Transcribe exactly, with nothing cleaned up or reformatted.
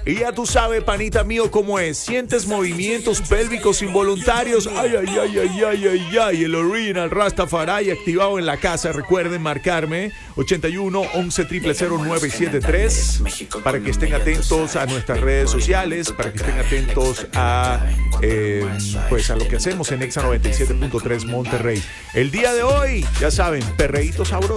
Y ya tú sabes, panita mío, cómo es. Sientes movimientos pélvicos involuntarios. Ay, ay, ay, ay, ay, ay, ay. El Original Rastafari activado en la casa. Recuerden marcarme ochenta y uno, once, cero cero cero, nueve siete tres para que estén atentos a nuestras redes sociales, para que estén atentos a eh, pues a lo que hacemos en Exa noventa y siete punto tres Monterrey. El día de hoy, ya saben, perreíto sabroso.